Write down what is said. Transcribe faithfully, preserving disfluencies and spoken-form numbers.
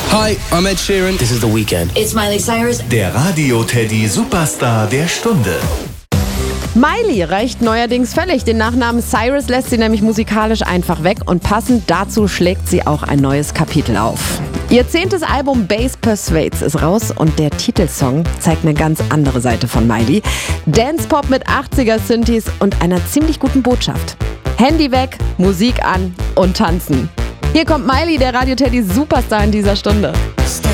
Hi, I'm Ed Sheeran. This is The Weeknd. It's Miley Cyrus. Der Radio-Teddy Superstar der Stunde. Miley reicht neuerdings völlig. Den Nachnamen Cyrus lässt sie nämlich musikalisch einfach weg und passend dazu schlägt sie auch ein neues Kapitel auf. Ihr zehntes Album Bass Persuades ist raus und der Titelsong zeigt eine ganz andere Seite von Miley. Dance-Pop mit achtziger-Synthes und einer ziemlich guten Botschaft. Handy weg, Musik an und tanzen. Hier kommt Miley, der Radio-Teddy Superstar in dieser Stunde.